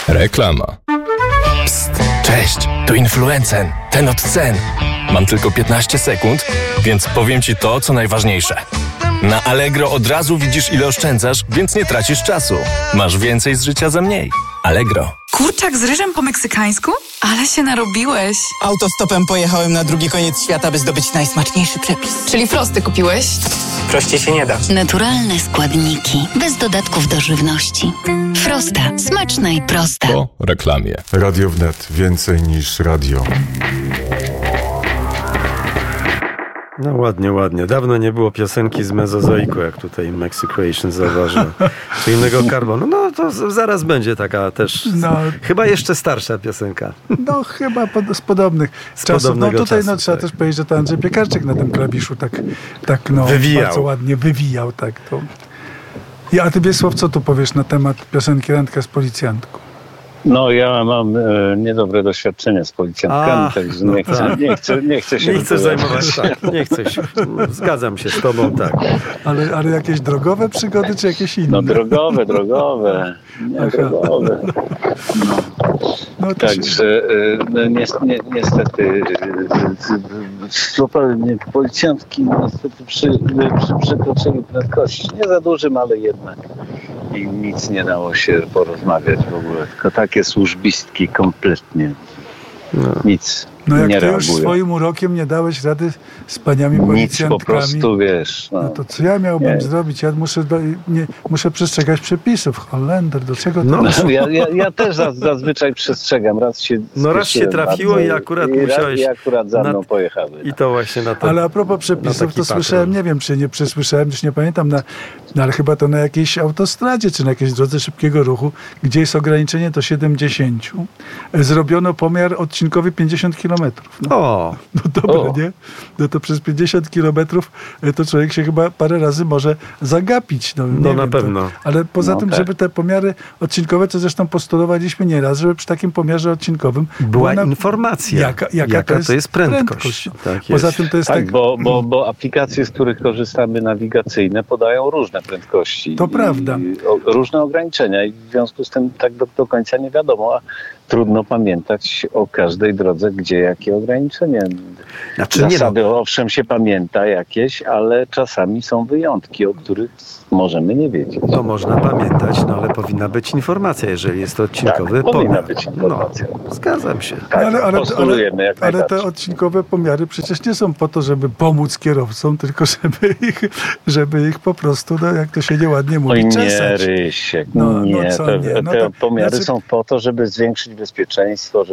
Reklama. Psst, cześć, tu Influencen, ten od cen. Mam tylko 15 sekund, więc powiem Ci to, co najważniejsze. Na Allegro od razu widzisz, ile oszczędzasz, więc nie tracisz czasu. Masz więcej z życia za mniej. Allegro. Kurczak z ryżem po meksykańsku? Ale się narobiłeś. Autostopem pojechałem na drugi koniec świata, by zdobyć najsmaczniejszy przepis. Czyli frosty kupiłeś? Prościej się nie da. Naturalne składniki, bez dodatków do żywności. Frosta. Smaczna i prosta. Po reklamie. Radio Wnet. Więcej niż radio. No ładnie. Dawno nie było piosenki z Mezozojku, jak tutaj Mexicration zauważył. Czy innego Carbonu. No to zaraz będzie taka też, chyba jeszcze starsza piosenka. No chyba z podobnych czasów. No tutaj czasu, trzeba też powiedzieć, że to Andrzej Piekarczyk na tym klawiszu tak wywijał. Bardzo ładnie wywijał. Tak, to. A ty, Wiesław, co tu powiesz na temat piosenki Randka z policjantką? No ja mam niedobre doświadczenie z policjantkami, także nie chcę się... Nie chcesz zajmować, tak, nie chcę się. Zgadzam się z tobą, tak. Ale jakieś drogowe przygody, czy jakieś inne? No drogowe. Drogowe. No, także niestety złapałem policjantki niestety przy przekroczeniu prędkości. Nie za dużym, ale jednak. I nic nie dało się porozmawiać w ogóle. Tylko takie służbistki kompletnie. Nic No jak nie ty reagują. już swoim urokiem nie dałeś rady z paniami policjantkami. Nic po prostu, wiesz. No to co ja miałbym zrobić? Ja muszę przestrzegać przepisów. Holender, do czego to? No, ja też zazwyczaj przestrzegam. Raz się trafiło i akurat musiałeś... I akurat za mną pojechały. I to właśnie na to. Ale a propos przepisów, to słyszałem, nie wiem, czy nie przesłyszałem, już nie pamiętam, ale chyba to na jakiejś autostradzie, czy na jakiejś drodze szybkiego ruchu, gdzie jest ograniczenie do 70, zrobiono pomiar odcinkowy 50 km. No dobra, nie? No to przez 50 km to człowiek się chyba parę razy może zagapić. Na pewno. Ale poza tym, żeby te pomiary odcinkowe, co zresztą postulowaliśmy nieraz, żeby przy takim pomiarze odcinkowym była informacja, jaka to jest prędkość. Tak jest. Poza tym to jest tak... Bo aplikacje, z których korzystamy, nawigacyjne, podają różne prędkości. To prawda. Różne ograniczenia i w związku z tym tak do końca nie wiadomo, a trudno pamiętać o każdej drodze, gdzie jakie ograniczenie. Zasady owszem się pamięta jakieś, ale czasami są wyjątki, o których możemy nie wiedzieć. To można pamiętać, ale powinna być informacja, jeżeli jest to odcinkowy pomiar. Powinna być informacja. Zgadzam się. Ale te odcinkowe pomiary przecież nie są po to, żeby pomóc kierowcom, tylko żeby ich po prostu, jak to się nieładnie mówi, czesać. Nie, Rysiek, te pomiary są po to, żeby zwiększyć bezpieczeństwo,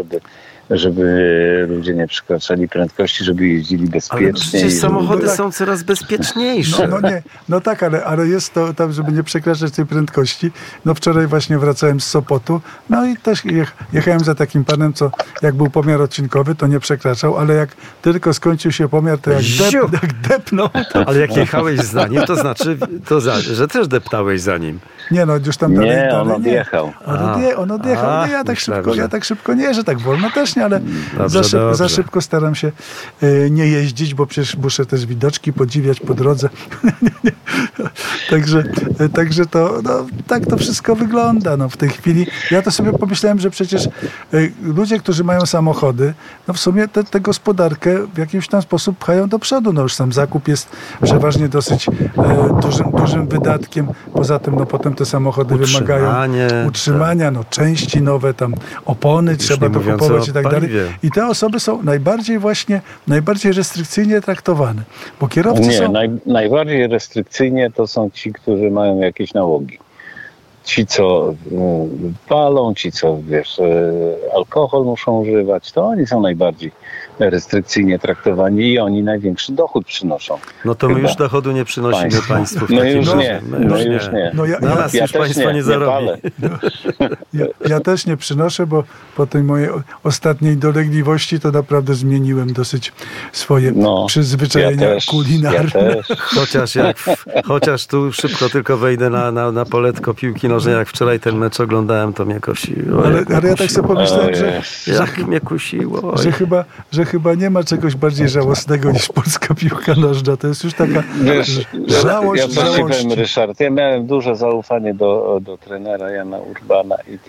żeby ludzie nie przekraczali prędkości, żeby jeździli bezpiecznie. Ale przecież samochody są coraz bezpieczniejsze. Tak, ale jest to tam, żeby nie przekraczać tej prędkości. No wczoraj właśnie wracałem z Sopotu, no i też jechałem za takim panem, co jak był pomiar odcinkowy, to nie przekraczał, ale jak tylko skończył się pomiar, to jak depnął. Ale jak jechałeś za nim, to znaczy, że też deptałeś za nim. Nie, już tam dalej. Nie, on odjechał. On odjechał. Ja tak szybko nie jeżdżę, tak wolno też nie, ale za szybko staram się nie jeździć, bo przecież muszę też widoczki podziwiać po drodze. Także to tak to wszystko wygląda. W tej chwili ja to sobie pomyślałem, że przecież ludzie, którzy mają samochody, w sumie tę gospodarkę w jakiś tam sposób pchają do przodu. Już sam zakup jest przeważnie dosyć dużym wydatkiem. Poza tym potem te samochody wymagają utrzymania, części nowe, tam opony trzeba to kupować i tak dalej. I te osoby są najbardziej restrykcyjnie traktowane. Bo kierowcy są... Najbardziej restrykcyjnie to są ci, którzy mają jakieś nałogi. Ci, co palą, ci, co alkohol muszą używać, to oni są najbardziej restrykcyjnie traktowani i oni największy dochód przynoszą. No to my już dochodu nie przynosimy państwu. No już nie. Na nas już państwo nie zarobi. Ja też nie przynoszę, bo po tej mojej ostatniej dolegliwości to naprawdę zmieniłem dosyć swoje przyzwyczajenia kulinarne. Chociaż tu szybko tylko wejdę na poletko piłki nożnej, jak wczoraj ten mecz oglądałem, to mnie kusiło. Ale ja tak sobie pomyślałem, jak mnie kusiło. Że chyba nie ma czegoś bardziej żałosnego niż polska piłka nożna. To jest już taka żałość. Ja powiem, Ryszard, ja miałem duże zaufanie do trenera Jana Urbana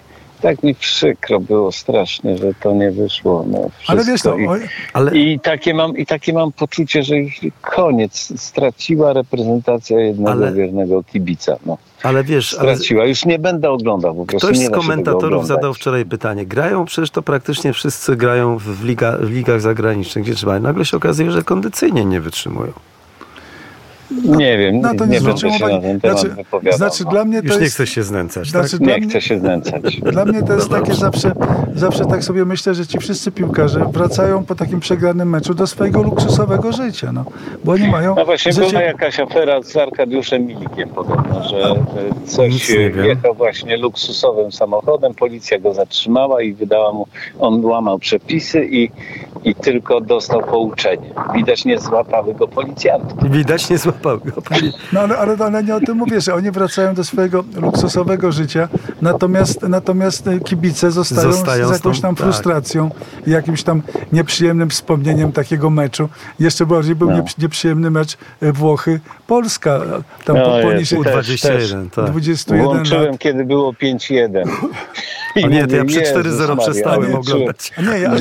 tak mi przykro było strasznie, że to nie wyszło. No, ale wiesz to, I takie mam poczucie, że już koniec. Straciła reprezentacja jednego wiernego kibica. No. Ale wiesz, straciła. Już nie będę oglądał. Po prostu ktoś nie z komentatorów zadał wczoraj pytanie. Grają, przecież to praktycznie wszyscy grają w ligach zagranicznych, gdzie trzeba. Nagle się okazuje, że kondycyjnie nie wytrzymują. Nie wiem, na to nie będę się na ten temat wypowiadał. Dla mnie to już jest, nie chcesz się znęcać, tak? Nie chcę się znęcać. Dla mnie to jest takie zawsze tak sobie myślę, że ci wszyscy piłkarze wracają po takim przegranym meczu do swojego luksusowego życia, no. Bo oni mają... No właśnie była jakaś afera z Arkadiuszem Milikiem podobno, że coś jechał właśnie luksusowym samochodem, policja go zatrzymała i wydała mu, on łamał przepisy i tylko dostał pouczenie. Widać nie złapały go policjanty. No ale nie o tym mówię, że oni wracają do swojego luksusowego życia, natomiast kibice zostają z jakąś tam frustracją i jakimś tam nieprzyjemnym wspomnieniem takiego meczu. Jeszcze bardziej był nieprzyjemny mecz Włochy-Polska. Tam poniżej 21, tak. 21 Włączyłem, lat. kiedy było 5-1. A nie, to ja przy 4-0 przestałem oglądać.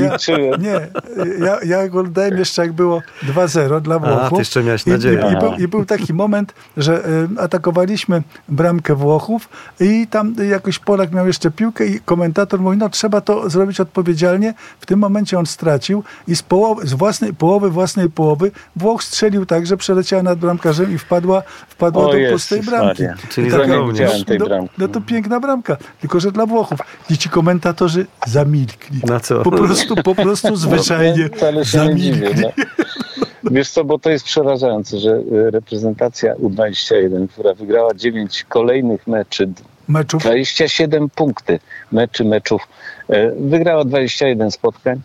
Ja oglądałem jeszcze jak było 2-0 dla Włochów. Ty jeszcze miałeś nadzieję. I był taki moment, że atakowaliśmy bramkę Włochów i tam jakoś Polak miał jeszcze piłkę i komentator mówi, no trzeba to zrobić odpowiedzialnie. W tym momencie on stracił i z własnej połowy Włoch strzelił tak, że przeleciała nad bramkarzem i wpadła do pustej bramki. Czyli no to piękna bramka, tylko że dla Włochów. I ci komentatorzy zamilkli. Na co? Po prostu zwyczajnie zamilkli. Wiesz co, bo to jest przerażające, że reprezentacja U21, która wygrała 9 kolejnych meczów, 27 punkty meczów, wygrała 21 spotkań,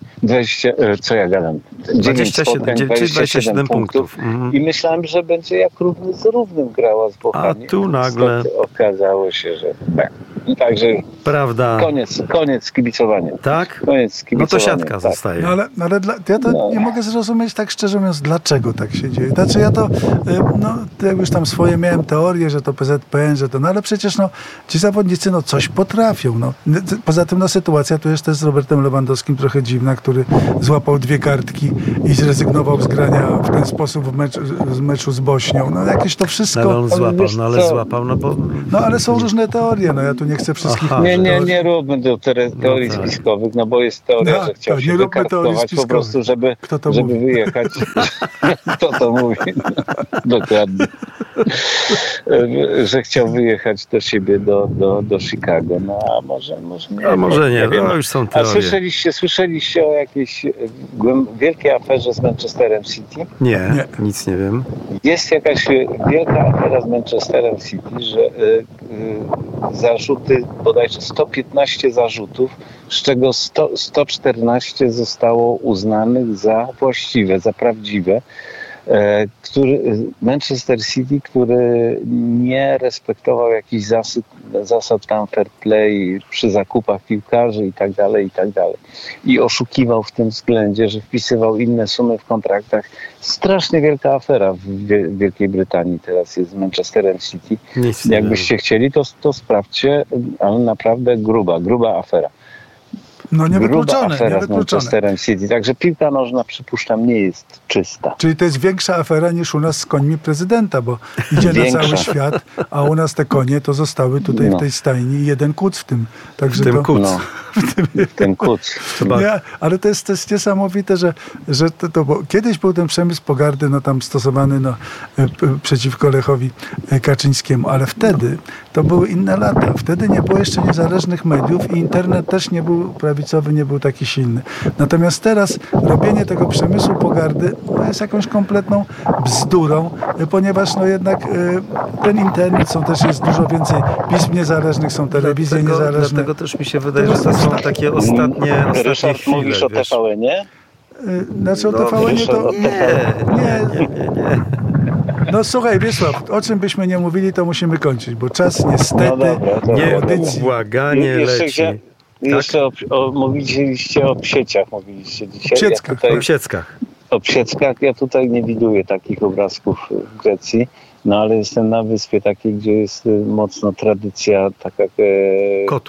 27 punktów. I myślałem, że będzie jak równy z równym grała z Włochami. A tu nagle okazało się, że tak. I także prawda. Koniec kibicowania. Tak? Koniec kibicowania. No to siatka zostaje. No ale ja to nie mogę zrozumieć, tak szczerze mówiąc, dlaczego tak się dzieje. Znaczy ja to, jak już tam swoje miałem teorie, że to PZPN, że to, no ale przecież ci zawodnicy coś potrafią. Poza tym sytuacja tu jest też z Robertem Lewandowskim trochę dziwna, który złapał 2 kartki i zrezygnował z grania w ten sposób w meczu z Bośnią. Jakieś to wszystko... No on złapał, ale są różne teorie, ja tu nie chcę wszystkich... Nie róbmy do teorii spiskowych, bo jest teoria, że chciał się wykartkować po prostu, żeby wyjechać. Kto to mówi? Dokładnie. Że chciał wyjechać do siebie do Chicago. A może nie. A może nie, już są teorie. A słyszeliście o jakiejś wielkiej aferze z Manchesterem City? Nie, nic nie wiem. Jest jakaś wielka afera z Manchesterem City, że zarzuty, bodajże 115 zarzutów, z czego 114 zostało uznanych za właściwe, za prawdziwe. Manchester City, który nie respektował jakichś zasad tam fair play przy zakupach piłkarzy i tak dalej. I oszukiwał w tym względzie, że wpisywał inne sumy w kontraktach. Strasznie wielka afera w Wielkiej Brytanii teraz jest z Manchesterem City. Jakbyście chcieli, to sprawdźcie, ale naprawdę gruba afera. Niewykluczone. Z Manchesterem City. Także piłka nożna, przypuszczam, nie jest czysta. Czyli to jest większa afera niż u nas z końmi prezydenta, bo idzie na cały świat, a u nas te konie to zostały tutaj w tej stajni i jeden kuc w tym. Także ten kuc. Ale to jest niesamowite, że bo kiedyś był ten przemysł pogardy tam stosowany przeciwko Lechowi Kaczyńskiemu, ale wtedy to były inne lata. Wtedy nie było jeszcze niezależnych mediów i internet też nie był prawicowy, nie był taki silny. Natomiast teraz robienie tego przemysłu pogardy jest jakąś kompletną bzdurą, ponieważ jednak ten internet jest dużo więcej pism niezależnych, są telewizje niezależne. Dlatego też mi się wydaje, że to są takie ostatnie Ryszard, chwile. Mówisz o TVN-ie? Znaczy o TVN-ie to... Nie. No słuchaj, Wiesław, o czym byśmy nie mówili, to musimy kończyć, bo czas niestety nieubłaganie leci. Jeszcze mówiliście o psieciach, mówiliście dzisiaj. O psieckach. Ja tutaj nie widuję takich obrazków w Grecji, ale jestem na wyspie takiej, gdzie jest mocno tradycja taka kotów.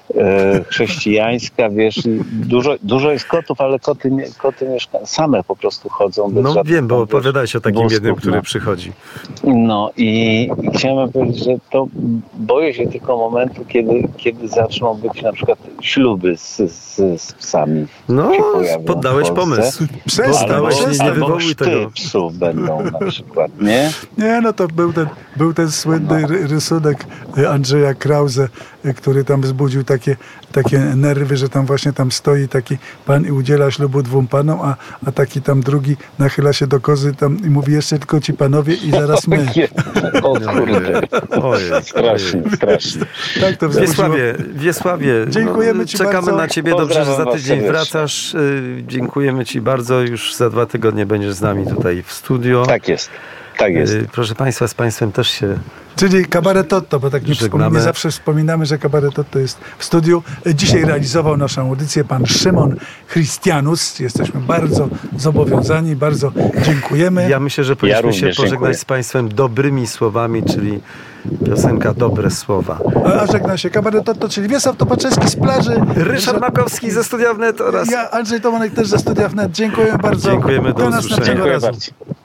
chrześcijańska, wiesz, i dużo jest kotów, ale koty same po prostu chodzą. Bez wiem, bo opowiadałeś o takim wózków, jednym, który przychodzi. No i chciałem powiedzieć, że to boję się tylko momentu, kiedy zaczną być na przykład śluby z psami. No, poddałeś pomysł. Nie wywołuj tego. Psów będą na przykład, nie? Nie, no to był ten słynny rysunek Andrzeja Krause, który tam wzbudził takie nerwy, że tam właśnie tam stoi taki pan i udziela ślubu 2 panom, a taki tam drugi nachyla się do kozy tam i mówi jeszcze tylko ci panowie i zaraz my. O kurde. Strasznie. Tak to Wiesławie, dziękujemy ci czekamy bardzo. na ciebie. Dobrze, że za tydzień wracasz. Dziękujemy ci bardzo. Już za 2 tygodnie będziesz z nami tutaj w studio. Tak jest. Proszę państwa, z państwem też się... Czyli Kabaret Otto, bo tak nie zawsze wspominamy, że Kabaret Otto jest w studiu. Dzisiaj realizował naszą audycję pan Szymon Christianus. Jesteśmy bardzo zobowiązani, bardzo dziękujemy. Ja myślę, że powinniśmy się pożegnać z państwem dobrymi słowami, czyli piosenka Dobre Słowa. A żegna się Kabaret Otto, czyli Wiesław Topaczewski z plaży. Ryszard Makowski ze Studia Wnet oraz... Ja, Andrzej Tomanek też ze Studia Wnet. Dziękuję bardzo. Dziękujemy, do usłyszenia. następnego razu. Bardzo.